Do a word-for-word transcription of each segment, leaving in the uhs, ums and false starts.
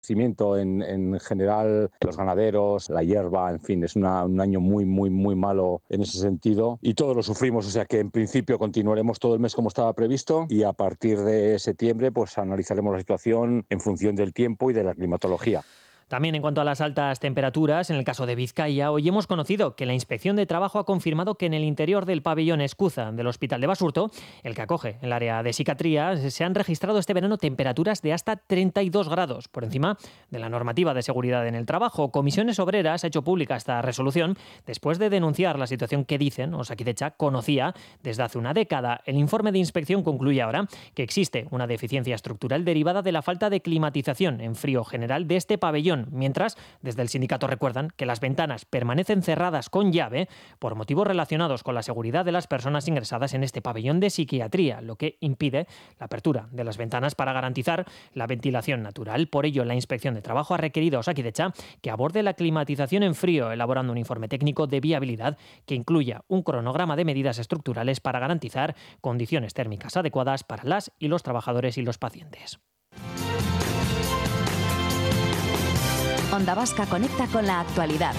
Cimiento en, en general, los ganaderos, la hierba, en fin, es una, un año muy, muy, muy malo en ese sentido y todos lo sufrimos, o sea que en principio continuaremos todo el mes como estaba previsto y a partir de septiembre pues analizaremos la situación en función del tiempo y de la climatología. También en cuanto a las altas temperaturas, en el caso de Vizcaya, hoy hemos conocido que la Inspección de Trabajo ha confirmado que en el interior del pabellón Escuza del Hospital de Basurto, el que acoge el área de psiquiatría, se han registrado este verano temperaturas de hasta treinta y dos grados, por encima de la normativa de seguridad en el trabajo. Comisiones Obreras ha hecho pública esta resolución después de denunciar la situación que dicen Osakidecha conocía desde hace una década. El informe de inspección concluye ahora que existe una deficiencia estructural derivada de la falta de climatización en frío general de este pabellón, mientras desde el sindicato recuerdan que las ventanas permanecen cerradas con llave por motivos relacionados con la seguridad de las personas ingresadas en este pabellón de psiquiatría, lo que impide la apertura de las ventanas para garantizar la ventilación natural. Por ello, la Inspección de Trabajo ha requerido a Osakidecha que aborde la climatización en frío, elaborando un informe técnico de viabilidad que incluya un cronograma de medidas estructurales para garantizar condiciones térmicas adecuadas para las y los trabajadores y los pacientes. Onda Vasca conecta con la actualidad.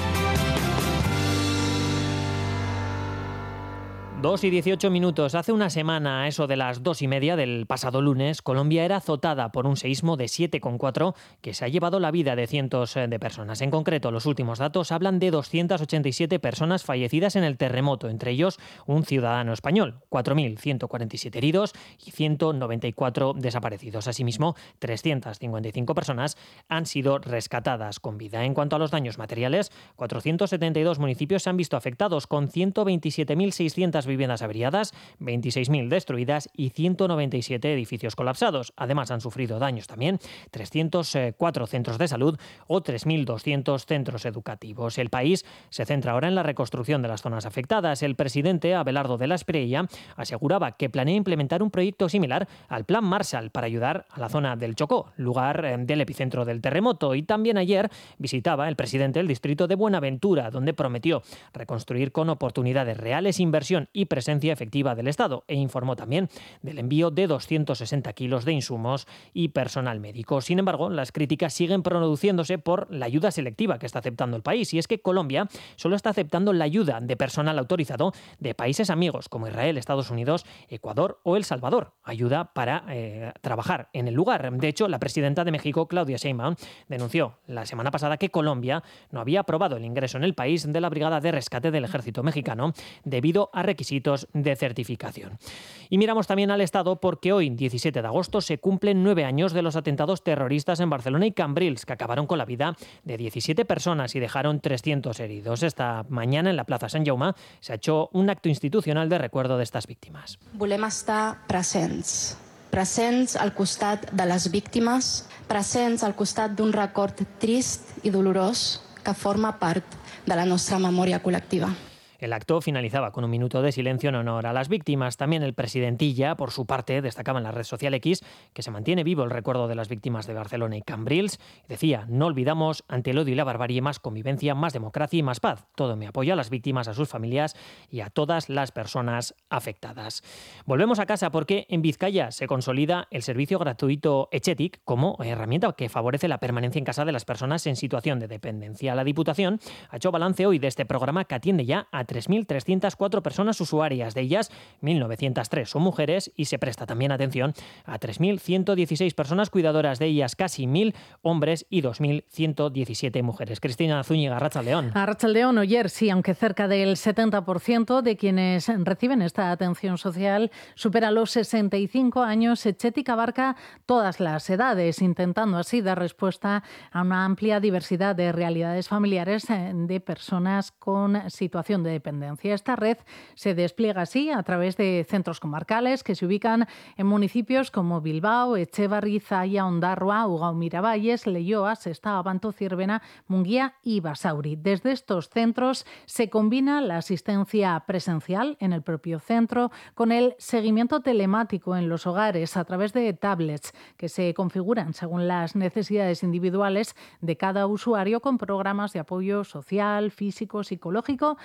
Dos y dieciocho minutos. Hace una semana, a eso de las dos y media del pasado lunes, Colombia era azotada por un seísmo de siete coma cuatro que se ha llevado la vida de cientos de personas. En concreto, los últimos datos hablan de doscientas ochenta y siete personas fallecidas en el terremoto, entre ellos un ciudadano español, cuatro mil ciento cuarenta y siete heridos y ciento noventa y cuatro desaparecidos. Asimismo, trescientas cincuenta y cinco personas han sido rescatadas con vida. En cuanto a los daños materiales, cuatrocientos setenta y dos municipios se han visto afectados, con ciento veintisiete mil seiscientas viviendas averiadas, veintiséis mil destruidas y ciento noventa y siete edificios colapsados. Además, han sufrido daños también trescientos cuatro centros de salud o tres mil doscientos centros educativos. El país se centra ahora en la reconstrucción de las zonas afectadas. El presidente Abelardo de la Espriella aseguraba que planea implementar un proyecto similar al Plan Marshall para ayudar a la zona del Chocó, lugar del epicentro del terremoto. Y también ayer visitaba el presidente el distrito de Buenaventura, donde prometió reconstruir con oportunidades reales, inversión y presencia efectiva del Estado, e informó también del envío de doscientos sesenta kilos de insumos y personal médico. Sin embargo, las críticas siguen produciéndose por la ayuda selectiva que está aceptando el país, y es que Colombia solo está aceptando la ayuda de personal autorizado de países amigos como Israel, Estados Unidos, Ecuador o El Salvador, ayuda para eh, trabajar en el lugar. De hecho, la presidenta de México, Claudia Sheinbaum, denunció la semana pasada que Colombia no había aprobado el ingreso en el país de la Brigada de Rescate del Ejército Mexicano debido a requisitos de certificación. Y miramos también al Estado porque hoy, diecisiete de agosto, se cumplen nueve años de los atentados terroristas en Barcelona y Cambrils, que acabaron con la vida de diecisiete personas y dejaron trescientos heridos. Esta mañana en la Plaza Sant Jaume se ha hecho un acto institucional de recuerdo de estas víctimas. Volem estar presents. Presents al costat de les víctimes, presents al costat d'un record trist i dolorós que forma part de la nostra memòria col·lectiva. El acto finalizaba con un minuto de silencio en honor a las víctimas. También el presidentilla, por su parte, destacaba en la red social X que se mantiene vivo el recuerdo de las víctimas de Barcelona y Cambrils. Decía, no olvidamos, ante el odio y la barbarie, más convivencia, más democracia y más paz. Todo mi apoyo a las víctimas, a sus familias y a todas las personas afectadas. Volvemos a casa porque en Vizcaya se consolida el servicio gratuito Etxetik como herramienta que favorece la permanencia en casa de las personas en situación de dependencia. La Diputación ha hecho balance hoy de este programa que atiende ya a tres mil trescientas cuatro personas usuarias. De ellas, mil novecientos tres son mujeres y se presta también atención a tres mil ciento dieciséis personas cuidadoras, de ellas casi mil hombres y dos mil ciento diecisiete mujeres. Cristina Zúñiga, Arratsaldeón. Arratsaldeón, ayer sí, aunque cerca del setenta por ciento de quienes reciben esta atención social supera los sesenta y cinco años, Etxetik abarca todas las edades, intentando así dar respuesta a una amplia diversidad de realidades familiares de personas con situación de dependencia. Esta red se despliega así a través de centros comarcales que se ubican en municipios como Bilbao, Etxebarri, Zalla, Ondarroa, Ugao, Miravalles, Leioa, Sestao, Abanto, Zierbena, Munguía y Basauri. Desde estos centros se combina la asistencia presencial en el propio centro con el seguimiento telemático en los hogares a través de tablets que se configuran según las necesidades individuales de cada usuario, con programas de apoyo social, físico, psicológico y tecnológico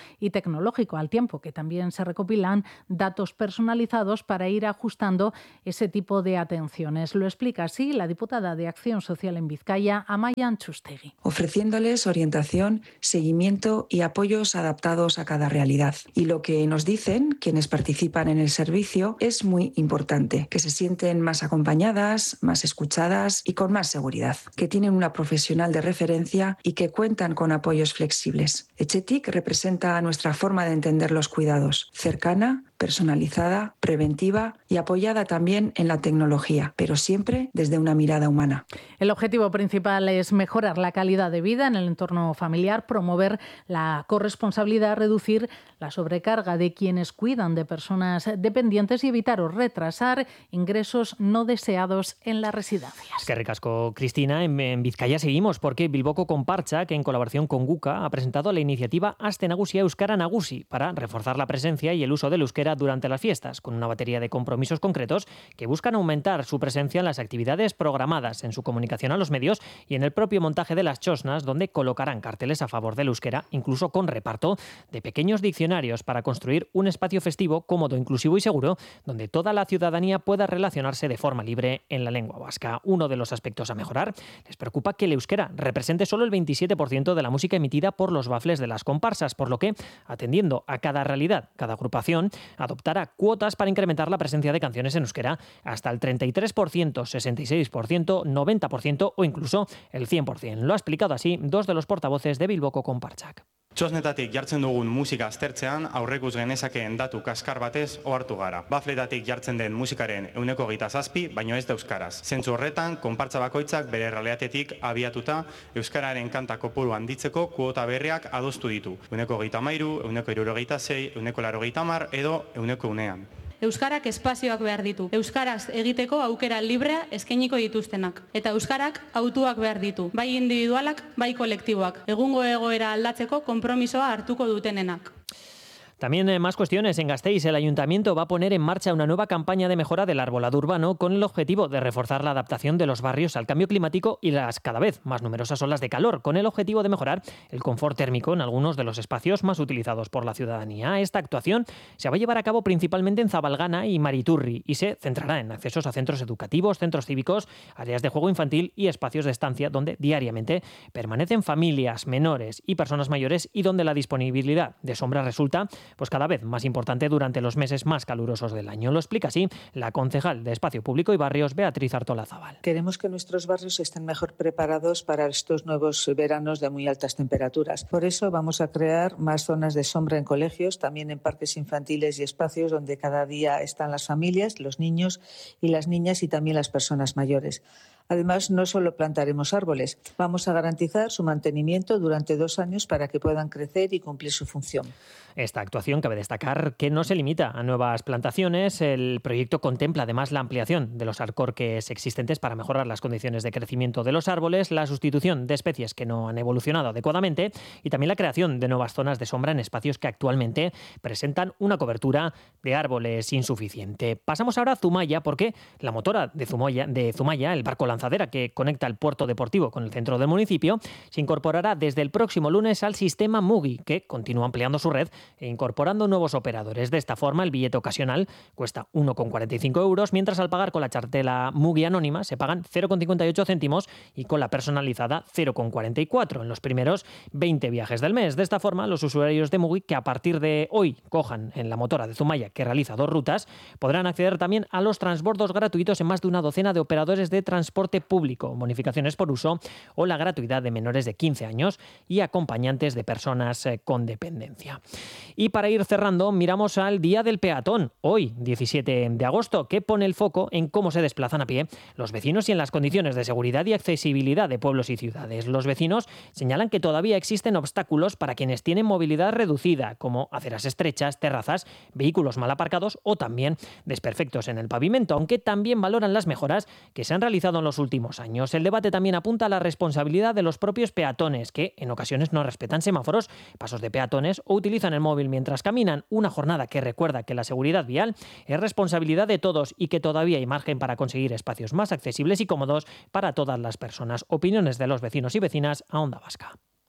tecnológico, al tiempo que también se recopilan datos personalizados para ir ajustando ese tipo de atenciones. Lo explica así la diputada de Acción Social en Vizcaya, Amaia Antxustegui. Ofreciéndoles orientación, seguimiento y apoyos adaptados a cada realidad. Y lo que nos dicen quienes participan en el servicio es muy importante, que se sienten más acompañadas, más escuchadas y con más seguridad, que tienen una profesional de referencia y que cuentan con apoyos flexibles. Etxetik representa nuestra forma de entender los cuidados, cercana, personalizada, preventiva y apoyada también en la tecnología, pero siempre desde una mirada humana. El objetivo principal es mejorar la calidad de vida en el entorno familiar, promover la corresponsabilidad, reducir la sobrecarga de quienes cuidan de personas dependientes y evitar o retrasar ingresos no deseados en las residencias. Qué ricasco, Cristina. En, en Vizcaya seguimos porque Bilboko Konpartsa, que en colaboración con Guka ha presentado la iniciativa Aste Nagusia Euskara Nagusi para reforzar la presencia y el uso del euskera durante las fiestas, con una batería de compromisos concretos que buscan aumentar su presencia en las actividades programadas, en su comunicación a los medios y en el propio montaje de las chosnas, donde colocarán carteles a favor del euskera, incluso con reparto de pequeños diccionarios para construir un espacio festivo, cómodo, inclusivo y seguro, donde toda la ciudadanía pueda relacionarse de forma libre en la lengua vasca. Uno de los aspectos a mejorar: les preocupa que el euskera represente solo el veintisiete por ciento de la música emitida por los bafles de las comparsas, por lo que, atendiendo a cada realidad, cada agrupación adoptará cuotas para incrementar la presencia de canciones en euskera hasta el treinta y tres por ciento, sesenta y seis por ciento, noventa por ciento o incluso el cien por ciento. Lo ha explicado así dos de los portavoces de Bilboko Konpartsak. Txosnetatik jartzen dugun musika aztertzean aurrekus genezakeen datu kaskar batez ohartu gara. Bafletatik jartzen den musikaren ehuneko hogeita zazpi, baino ez da euskaraz. Zentzu horretan, konpartza bakoitzak bere errealitatetik abiatuta euskararen kanta kopuru handitzeko kuota berriak adostu ditu. Ehuneko hogeita hamairu, ehuneko hirurogeita sei, ehuneko laurogeita hamar edo ehuneko unean. Euskarak espazioak behar ditu. Euskaraz egiteko aukera librea eskainiko dituztenak. Eta euskarak autuak behar ditu. Bai individualak, bai kolektiboak. Egungo egoera aldatzeko konpromisoa hartuko dutenenak. También eh, más cuestiones. En Gasteiz, el Ayuntamiento va a poner en marcha una nueva campaña de mejora del arbolado urbano con el objetivo de reforzar la adaptación de los barrios al cambio climático y las cada vez más numerosas olas de calor, con el objetivo de mejorar el confort térmico en algunos de los espacios más utilizados por la ciudadanía. Esta actuación se va a llevar a cabo principalmente en Zabalgana y Mariturri y se centrará en accesos a centros educativos, centros cívicos, áreas de juego infantil y espacios de estancia donde diariamente permanecen familias, menores y personas mayores y donde la disponibilidad de sombra resulta pues cada vez más importante durante los meses más calurosos del año. Lo explica así la concejal de Espacio Público y Barrios, Beatriz Artolazabal. Queremos que nuestros barrios estén mejor preparados para estos nuevos veranos de muy altas temperaturas. Por eso vamos a crear más zonas de sombra en colegios, también en parques infantiles y espacios donde cada día están las familias, los niños y las niñas y también las personas mayores. Además, no solo plantaremos árboles, vamos a garantizar su mantenimiento durante dos años para que puedan crecer y cumplir su función. Esta actuación cabe destacar que no se limita a nuevas plantaciones. El proyecto contempla además la ampliación de los alcorques existentes para mejorar las condiciones de crecimiento de los árboles, la sustitución de especies que no han evolucionado adecuadamente y también la creación de nuevas zonas de sombra en espacios que actualmente presentan una cobertura de árboles insuficiente. Pasamos ahora a Zumaya porque la motora de Zumaya, de Zumaya, el barco lanzadera que conecta el puerto deportivo con el centro del municipio, se incorporará desde el próximo lunes al sistema Mugi, que continúa ampliando su red e incorporando nuevos operadores. De esta forma, el billete ocasional cuesta uno con cuarenta y cinco euros, mientras al pagar con la chartela Mugi anónima se pagan cero con cincuenta y ocho céntimos y con la personalizada cero con cuarenta y cuatro en los primeros veinte viajes del mes. De esta forma, los usuarios de Mugi que a partir de hoy cojan en la motora de Zumaya, que realiza dos rutas, podrán acceder también a los transbordos gratuitos en más de una docena de operadores de transporte público, bonificaciones por uso o la gratuidad de menores de quince años y acompañantes de personas eh, con dependencia. Y para ir cerrando, miramos al Día del Peatón, hoy, diecisiete de agosto, que pone el foco en cómo se desplazan a pie los vecinos y en las condiciones de seguridad y accesibilidad de pueblos y ciudades. Los vecinos señalan que todavía existen obstáculos para quienes tienen movilidad reducida, como aceras estrechas, terrazas, vehículos mal aparcados o también desperfectos en el pavimento, aunque también valoran las mejoras que se han realizado en los últimos años. El debate también apunta a la responsabilidad de los propios peatones, que en ocasiones no respetan semáforos, pasos de peatones o utilizan el móvil mientras caminan. Una jornada que recuerda que la seguridad vial es responsabilidad de todos y que todavía hay margen para conseguir espacios más accesibles y cómodos para todas las personas. Opiniones de los vecinos y vecinas a Onda Vasca.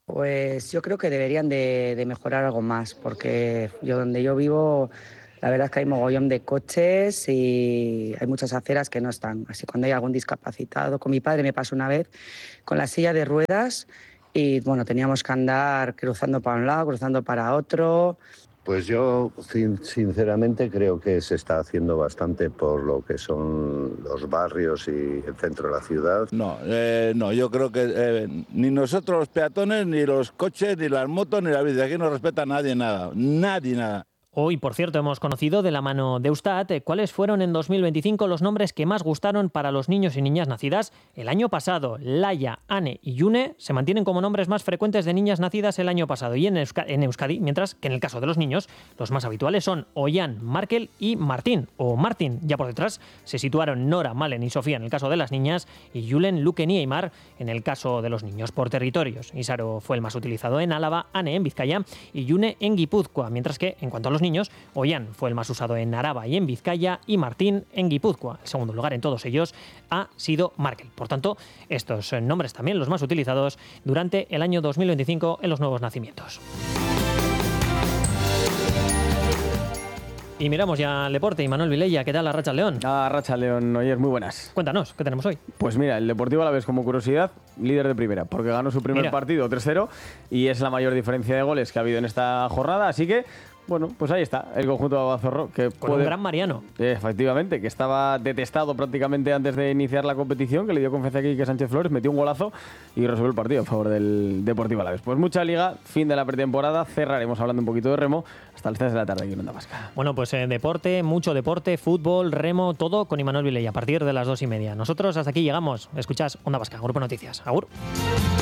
Pues yo creo que deberían de, de mejorar algo más, porque yo donde yo vivo, la verdad es que hay mogollón de coches y hay muchas aceras que no están. Así cuando hay algún discapacitado, con mi padre me pasó una vez con la silla de ruedas y bueno, teníamos que andar cruzando para un lado, cruzando para otro. Pues yo sinceramente creo que se está haciendo bastante por lo que son los barrios y el centro de la ciudad. No, eh, no, yo creo que eh, ni nosotros los peatones, ni los coches, ni las motos, ni la bici. Aquí no respeta a nadie nada, nadie nada. Hoy, por cierto, hemos conocido de la mano de Eustat cuáles fueron en dos mil veinticinco los nombres que más gustaron para los niños y niñas nacidas el año pasado. Laia, Ane y Yune se mantienen como nombres más frecuentes de niñas nacidas el año pasado y en, Euska- en Euskadi, mientras que en el caso de los niños, los más habituales son Ollán, Markel y Martín, o Martín. Ya por detrás se situaron Nora, Malen y Sofía en el caso de las niñas y Julen, Luken y Eimar en el caso de los niños. Por territorios, Isaro fue el más utilizado en Álava, Ane en Vizcaya y Yune en Guipúzcoa, mientras que en cuanto a los niños, Ollán fue el más usado en Araba y en Vizcaya y Martín en Guipúzcoa. El segundo lugar en todos ellos ha sido Markel. Por tanto, estos nombres también los más utilizados durante el año dos mil veinticinco en los nuevos nacimientos. Y miramos ya al deporte. Y Manuel Vilella, ¿qué tal la Racha León? Ah, Racha León, oye, muy buenas. Cuéntanos, ¿qué tenemos hoy? Pues mira, el Deportivo Alavés, como curiosidad, líder de primera, porque ganó su primer Mira. partido tres cero y es la mayor diferencia de goles que ha habido en esta jornada, así que bueno, pues ahí está, el conjunto de Abazorro. Que Con puede... un gran Mariano. Eh, efectivamente, que estaba detestado prácticamente antes de iniciar la competición, que le dio confianza aquí que Sánchez Flores, metió un golazo y resolvió el partido a favor del Deportivo Alavés. Pues mucha liga, fin de la pretemporada, cerraremos hablando un poquito de remo hasta las tres de la tarde aquí en Onda Vasca. Bueno, pues eh, deporte, mucho deporte, fútbol, remo, todo con Imanol Vilella a partir de las dos y media. Nosotros hasta aquí llegamos. Escuchás Onda Vasca, Grupo Noticias. Agur.